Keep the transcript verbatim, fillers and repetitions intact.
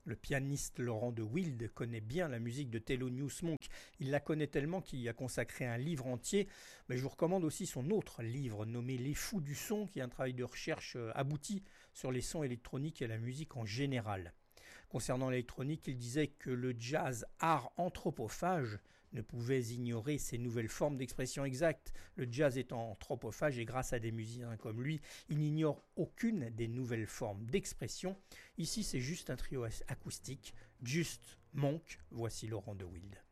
Le pianiste Laurent de Wild connaît bien la musique de Thelonious Monk. Il la connaît tellement qu'il y a consacré un livre entier. Mais je vous recommande aussi son autre livre nommé Les Fous du son, qui est un travail de recherche abouti sur les sons électroniques et la musique en général. Concernant l'électronique, il disait que le jazz, art anthropophage, ne pouvait ignorer ces nouvelles formes d'expression exacte. Le jazz étant anthropophage et grâce à des musiciens comme lui, il n'ignore aucune des nouvelles formes d'expression. Ici, c'est juste un trio acoustique, Just Monk. Voici Laurent de Wild.